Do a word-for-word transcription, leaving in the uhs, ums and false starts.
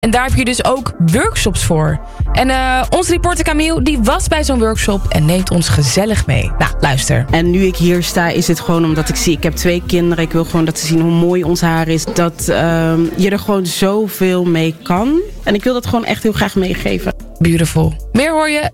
En daar heb je dus ook workshops voor. En uh, onze reporter Camille, die was bij zo'n workshop en neemt ons gezellig mee. Nou, luister. En nu ik hier sta, is het gewoon omdat ik zie... Ik heb twee kinderen, ik wil gewoon dat ze zien hoe mooi ons haar is. Dat uh, je er gewoon zoveel mee kan. En ik wil dat gewoon echt heel graag meegeven. Beautiful. Meer hoor je